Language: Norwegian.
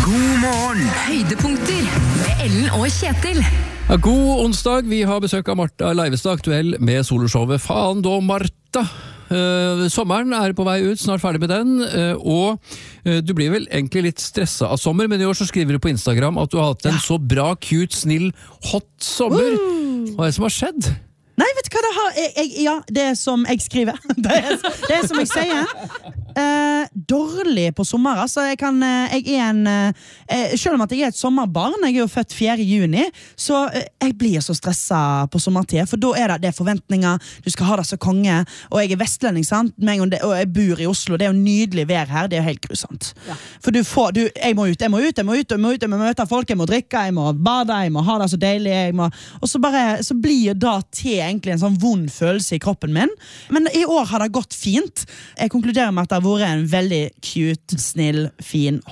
God morgen. Høydepunkter med Ellen og Kjetil. Ja, god onsdag, vi har besøk av Martha Leivestad, aktuell med soloshowet Faen da, Martha. Sommeren er på vei ut, snart ferdig med den, og du blir vel egentlig litt stresset av sommer, men i år så skriver du på Instagram at du har hatt en så bra, cute, snill, hot sommer. Hva er det som har skjedd? Nei, vet du hva det har? Ja, det er som jeg skriver. Det er som jeg sier. Dårlig på sommer, altså. Jeg er en selv om at jeg er et sommerbarn, jeg er jo født 4. juni, så jeg blir så stresset på sommertid, for da er det forventninger, du skal ha det så konge, og jeg er vestlending, sant? Og jeg bor i Oslo, det er jo nydelig vær her, det er jo helt grusomt. Ja. For jeg må møte folk, jeg må drikke, jeg må bade, jeg må ha det så deilig, og så blir det til egentlig en sånn vond følelse i kroppen min, men i år har det gått fint. Jeg konkluderer med at det har vært en veldig cute, snill, fin